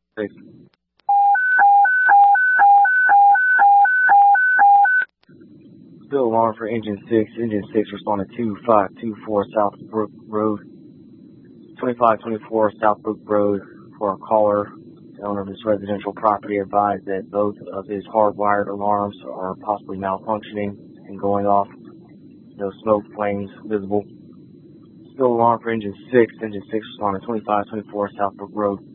Thanks. Still alarm for Engine 6. Engine 6 responded 2524 South Brook Road. 2524 South Brook Road for a caller. The owner of this residential property advised that both of his hardwired alarms are possibly malfunctioning and going off. No smoke, flames visible. Still alarm for Engine 6. Engine 6 responded 2524 South Brook Road.